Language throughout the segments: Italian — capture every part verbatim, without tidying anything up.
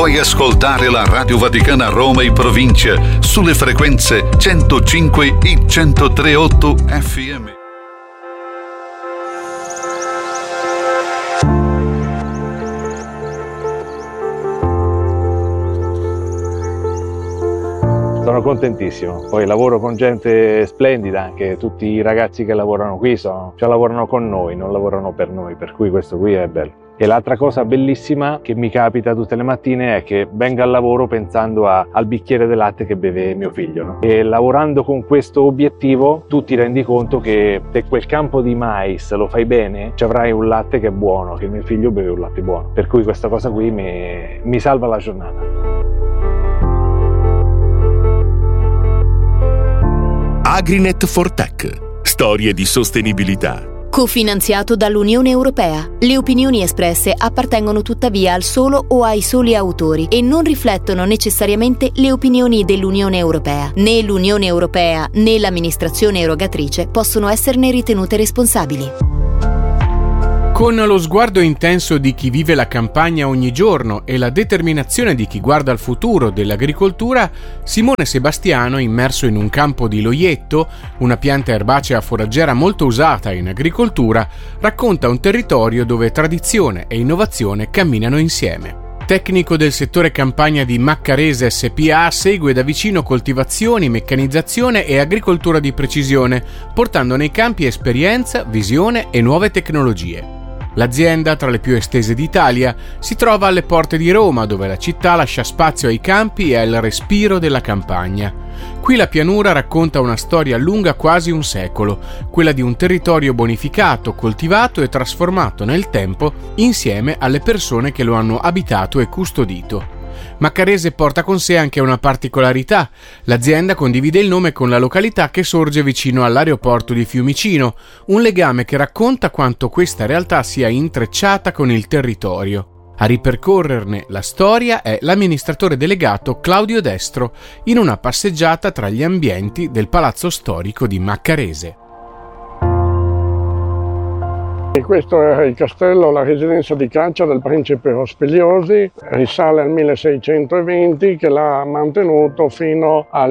Puoi ascoltare la Radio Vaticana a Roma e provincia sulle frequenze centocinque e centotre virgola otto F M. Sono contentissimo, poi lavoro con gente splendida, anche tutti i ragazzi che lavorano qui sono, cioè lavorano con noi, non lavorano per noi, per cui questo qui è bello. E l'altra cosa bellissima che mi capita tutte le mattine è che vengo al lavoro pensando a, al bicchiere di latte che beve mio figlio, no? E lavorando con questo obiettivo tu ti rendi conto che se quel campo di mais lo fai bene ci avrai un latte che è buono, che mio figlio beve un latte buono, per cui questa cosa qui mi, mi salva la giornata. Agrinet for Tech. Storie di sostenibilità. Cofinanziato dall'Unione Europea. Le opinioni espresse appartengono tuttavia al solo o ai soli autori e non riflettono necessariamente le opinioni dell'Unione Europea. Né l'Unione Europea né l'amministrazione erogatrice possono esserne ritenute responsabili. Con lo sguardo intenso di chi vive la campagna ogni giorno e la determinazione di chi guarda al futuro dell'agricoltura, Simone Sebastiano, immerso in un campo di loietto, una pianta erbacea foraggera molto usata in agricoltura, racconta un territorio dove tradizione e innovazione camminano insieme. Tecnico del settore campagna di Maccarese S P A, segue da vicino coltivazioni, meccanizzazione e agricoltura di precisione, portando nei campi esperienza, visione e nuove tecnologie. L'azienda, tra le più estese d'Italia, si trova alle porte di Roma, dove la città lascia spazio ai campi e al respiro della campagna. Qui la pianura racconta una storia lunga quasi un secolo, quella di un territorio bonificato, coltivato e trasformato nel tempo insieme alle persone che lo hanno abitato e custodito. Maccarese porta con sé anche una particolarità. L'azienda condivide il nome con la località che sorge vicino all'aeroporto di Fiumicino, un legame che racconta quanto questa realtà sia intrecciata con il territorio. A ripercorrerne la storia è l'amministratore delegato Claudio Destro in una passeggiata tra gli ambienti del palazzo storico di Maccarese. Questo è il castello, la residenza di caccia del principe Rospigliosi, risale al milleseicentoventi, che l'ha mantenuto fino al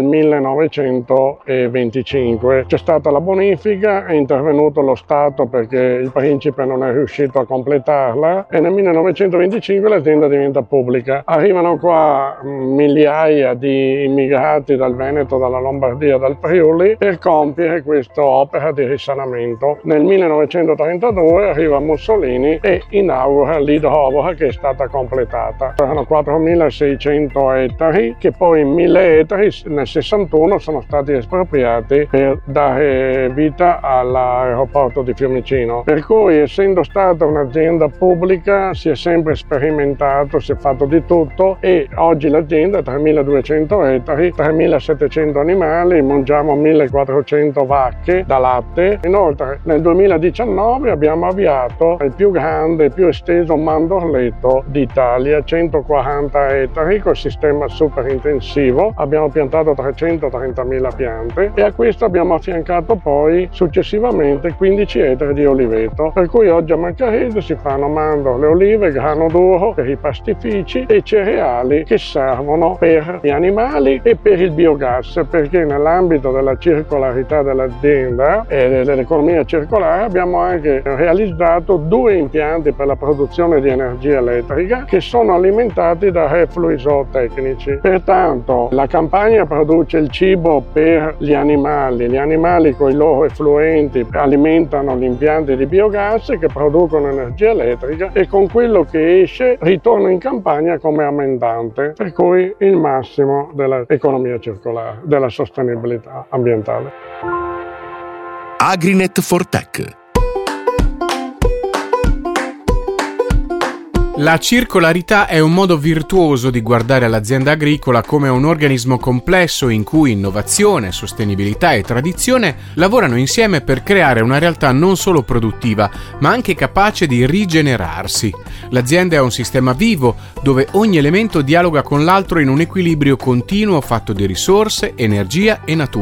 millenovecentoventicinque. C'è stata la bonifica, è intervenuto lo Stato perché il principe non è riuscito a completarla e nel millenovecentoventicinque l'azienda diventa pubblica. Arrivano qua migliaia di immigrati dal Veneto, dalla Lombardia, dal Friuli per compiere questa opera di risanamento. Nel millenovecentotrentadue arriva Mussolini e inaugura l'idrovora che è stata completata. Erano quattromilaseicento ettari che poi in mille ettari nel sessantuno sono stati espropriati per dare vita all'aeroporto di Fiumicino. Per cui, essendo stata un'azienda pubblica, si è sempre sperimentato, si è fatto di tutto e oggi l'azienda ha tremiladuecento ettari, tremilasettecento animali, mangiamo millequattrocento vacche da latte. Inoltre nel duemiladiciannove abbiamo avviato il più grande e più esteso mandorleto d'Italia, centoquaranta ettari col sistema super intensivo. Abbiamo piantato trecentotrentamila piante e a questo abbiamo affiancato poi successivamente quindici ettari di oliveto, per cui oggi a Maccarese si fanno mandorle, olive, grano duro per i pastifici e cereali che servono per gli animali e per il biogas, perché nell'ambito della circolarità dell'azienda e dell'economia circolare abbiamo anche realizzato due impianti per la produzione di energia elettrica che sono alimentati da reflui zootecnici. Pertanto la campagna produce il cibo per gli animali, gli animali con i loro effluenti alimentano gli impianti di biogas che producono energia elettrica e con quello che esce ritorna in campagna come ammendante, per cui il massimo dell'economia circolare, della sostenibilità ambientale. Agrinet for Tech. La circolarità è un modo virtuoso di guardare l'azienda agricola come un organismo complesso in cui innovazione, sostenibilità e tradizione lavorano insieme per creare una realtà non solo produttiva, ma anche capace di rigenerarsi. L'azienda è un sistema vivo dove ogni elemento dialoga con l'altro in un equilibrio continuo fatto di risorse, energia e natura.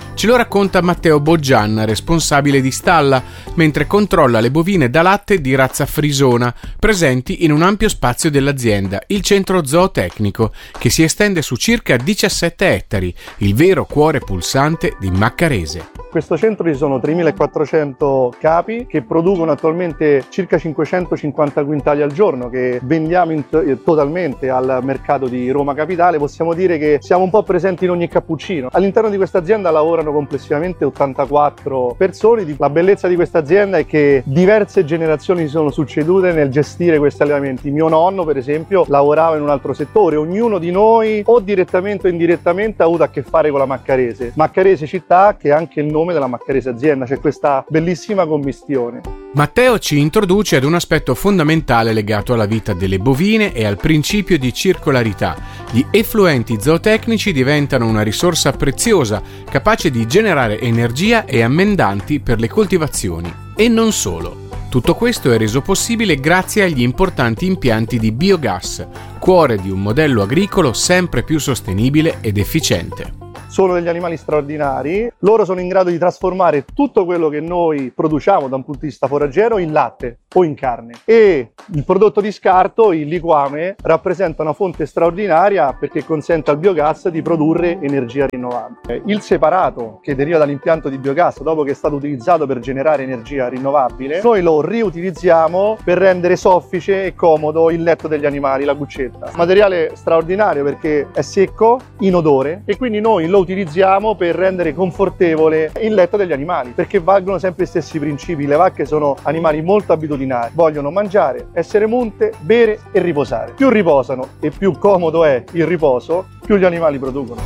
Ce lo racconta Matteo Boggian, responsabile di stalla, mentre controlla le bovine da latte di razza frisona, presenti in un ampio spazio dell'azienda, il centro zootecnico, che si estende su circa diciassette ettari, il vero cuore pulsante di Maccarese. In questo centro ci sono tremilaquattrocento capi che producono attualmente circa cinquecentocinquanta quintali al giorno, che vendiamo in t- totalmente al mercato di Roma Capitale. Possiamo dire che siamo un po' presenti in ogni cappuccino. All'interno di questa azienda lavorano complessivamente ottantaquattro persone. La bellezza di questa azienda è che diverse generazioni si sono succedute nel gestire questi allevamenti. Mio nonno, per esempio, lavorava in un altro settore. Ognuno di noi, o direttamente o indirettamente, ha avuto a che fare con la Maccarese. Maccarese città, che è anche il nome della Maccarese azienda, c'è questa bellissima commistione. Matteo ci introduce ad un aspetto fondamentale legato alla vita delle bovine e al principio di circolarità. Gli effluenti zootecnici diventano una risorsa preziosa, capace di generare energia e ammendanti per le coltivazioni. E non solo. Tutto questo è reso possibile grazie agli importanti impianti di biogas, cuore di un modello agricolo sempre più sostenibile ed efficiente. Sono degli animali straordinari, loro sono in grado di trasformare tutto quello che noi produciamo da un punto di vista foraggero in latte o in carne, e il prodotto di scarto, il liquame, rappresenta una fonte straordinaria perché consente al biogas di produrre energia rinnovabile. Il separato che deriva dall'impianto di biogas, dopo che è stato utilizzato per generare energia rinnovabile, noi lo riutilizziamo per rendere soffice e comodo il letto degli animali, la cuccetta. Materiale straordinario perché è secco, inodore, e quindi noi lo utilizziamo per rendere confortevole il letto degli animali, perché valgono sempre gli stessi principi. Le vacche sono animali molto abitudinari, vogliono mangiare, essere munte, bere e riposare. Più riposano e più comodo è il riposo, più gli animali producono.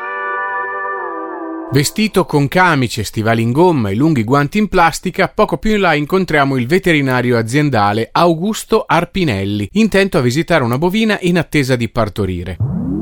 Vestito con camice, stivali in gomma e lunghi guanti in plastica, poco più in là incontriamo il veterinario aziendale Augusto Arpinelli, intento a visitare una bovina in attesa di partorire.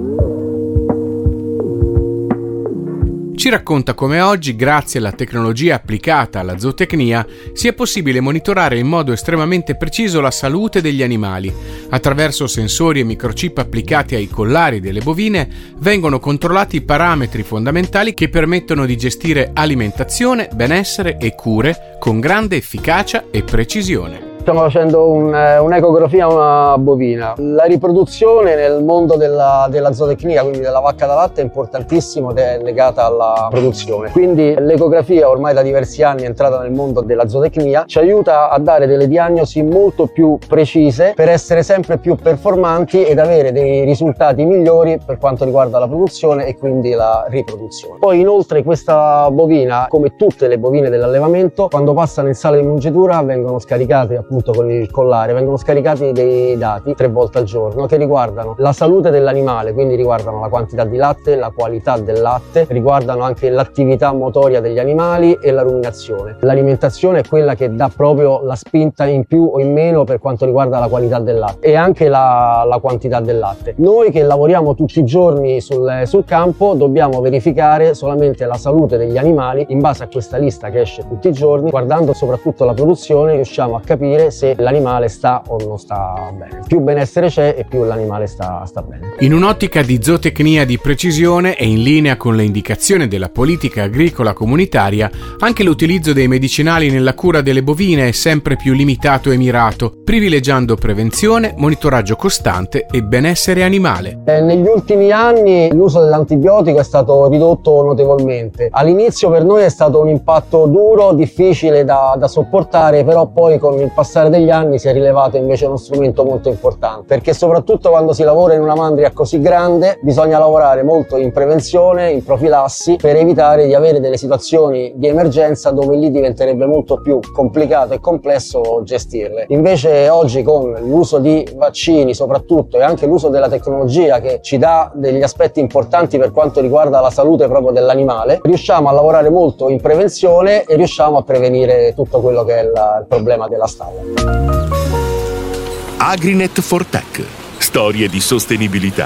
Ci racconta come oggi, grazie alla tecnologia applicata alla zootecnia, sia possibile monitorare in modo estremamente preciso la salute degli animali. Attraverso sensori e microchip applicati ai collari delle bovine vengono controllati i parametri fondamentali che permettono di gestire alimentazione, benessere e cure con grande efficacia e precisione. Stiamo facendo un, un'ecografia a una bovina. La riproduzione nel mondo della, della zootecnia, quindi della vacca da latte, è importantissimo ed è legata alla produzione. Quindi l'ecografia, ormai da diversi anni è entrata nel mondo della zootecnia, ci aiuta a dare delle diagnosi molto più precise per essere sempre più performanti ed avere dei risultati migliori per quanto riguarda la produzione e quindi la riproduzione. Poi inoltre questa bovina, come tutte le bovine dell'allevamento, quando passano in sala di mungitura vengono scaricate appunto con il collare, vengono scaricati dei dati tre volte al giorno che riguardano la salute dell'animale, quindi riguardano la quantità di latte, la qualità del latte, riguardano anche l'attività motoria degli animali e la ruminazione. L'alimentazione è quella che dà proprio la spinta in più o in meno per quanto riguarda la qualità del latte e anche la, la quantità del latte. Noi che lavoriamo tutti i giorni sul, sul campo dobbiamo verificare solamente la salute degli animali in base a questa lista che esce tutti i giorni. Guardando soprattutto la produzione riusciamo a capire se l'animale sta o non sta bene. Più benessere c'è e più l'animale sta, sta bene. In un'ottica di zootecnia di precisione e in linea con le indicazioni della politica agricola comunitaria, anche l'utilizzo dei medicinali nella cura delle bovine è sempre più limitato e mirato, privilegiando prevenzione, monitoraggio costante e benessere animale. Eh, negli ultimi anni l'uso dell'antibiotico è stato ridotto notevolmente. All'inizio per noi è stato un impatto duro, difficile da, da sopportare, però poi con il passare degli anni si è rilevato invece uno strumento molto importante, perché soprattutto quando si lavora in una mandria così grande bisogna lavorare molto in prevenzione, in profilassi, per evitare di avere delle situazioni di emergenza dove lì diventerebbe molto più complicato e complesso gestirle. Invece oggi con l'uso di vaccini soprattutto e anche l'uso della tecnologia che ci dà degli aspetti importanti per quanto riguarda la salute proprio dell'animale, riusciamo a lavorare molto in prevenzione e riusciamo a prevenire tutto quello che è la, il problema della stalla. Agrinet for Tech. Storie di sostenibilità.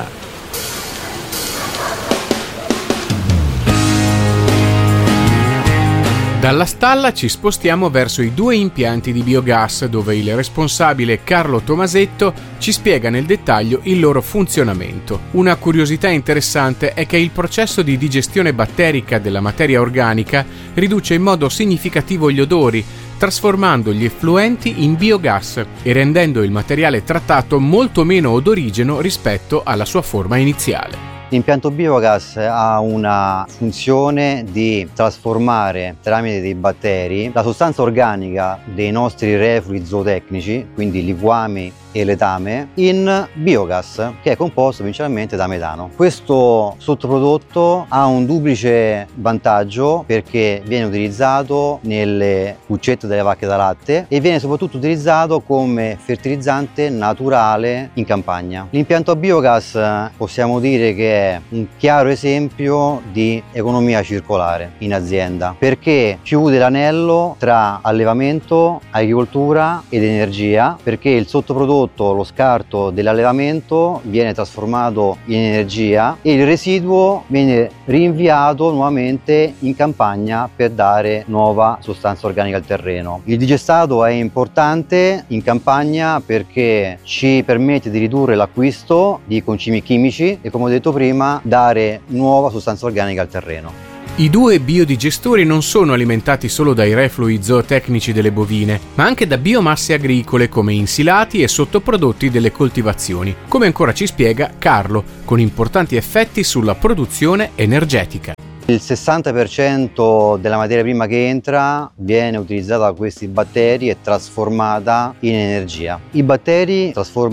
Dalla stalla ci spostiamo verso i due impianti di biogas, dove il responsabile Carlo Tomasetto ci spiega nel dettaglio il loro funzionamento. Una curiosità interessante è che il processo di digestione batterica della materia organica riduce in modo significativo gli odori, trasformando gli effluenti in biogas e rendendo il materiale trattato molto meno odorigeno rispetto alla sua forma iniziale. L'impianto biogas ha una funzione di trasformare tramite dei batteri la sostanza organica dei nostri reflui zootecnici, quindi liquami e letame, in biogas, che è composto principalmente da metano. Questo sottoprodotto ha un duplice vantaggio perché viene utilizzato nelle cuccette delle vacche da latte e viene soprattutto utilizzato come fertilizzante naturale in campagna. L'impianto a biogas possiamo dire che è un chiaro esempio di economia circolare in azienda, perché chiude l'anello tra allevamento, agricoltura ed energia, perché il sottoprodotto, lo scarto dell'allevamento, viene trasformato in energia e il residuo viene rinviato nuovamente in campagna per dare nuova sostanza organica al terreno. Il digestato è importante in campagna perché ci permette di ridurre l'acquisto di concimi chimici e, come ho detto prima, dare nuova sostanza organica al terreno. I due biodigestori non sono alimentati solo dai reflui zootecnici delle bovine, ma anche da biomasse agricole come insilati e sottoprodotti delle coltivazioni, come ancora ci spiega Carlo, con importanti effetti sulla produzione energetica. Il sessanta per cento della materia prima che entra viene utilizzata da questi batteri e trasformata in energia. I batteri trasformano